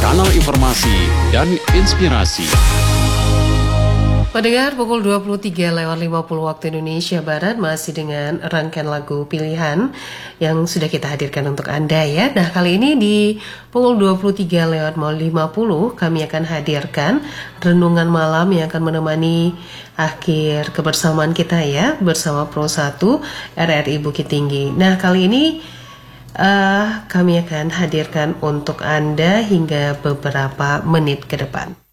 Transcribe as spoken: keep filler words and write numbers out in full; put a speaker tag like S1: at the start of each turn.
S1: kanal informasi dan inspirasi.
S2: Pendengar, pukul dua puluh tiga lewat lima puluh waktu Indonesia Barat masih dengan rangkaian lagu pilihan yang sudah kita hadirkan untuk Anda ya. Nah, kali ini di pukul dua puluh tiga lewat lima puluh kami akan hadirkan renungan malam yang akan menemani akhir kebersamaan kita ya bersama Pro satu R R I Bukit Tinggi. Nah, kali ini uh, kami akan hadirkan untuk Anda hingga beberapa menit ke depan.